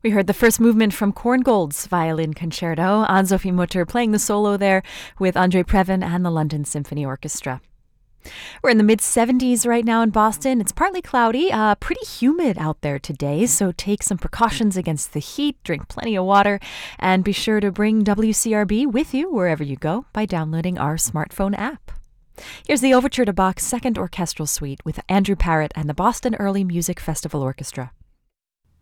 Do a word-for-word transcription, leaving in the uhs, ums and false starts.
We heard the first movement from Korngold's Violin Concerto, Ann-Sophie Mutter playing the solo there with Andre Previn and the London Symphony Orchestra. We're in the mid-seventies right now in Boston. It's partly cloudy, uh, pretty humid out there today, so take some precautions against the heat, drink plenty of water, and be sure to bring W C R B with you wherever you go by downloading our smartphone app. Here's the Overture to Bach's Second Orchestral Suite with Andrew Parrott and the Boston Early Music Festival Orchestra.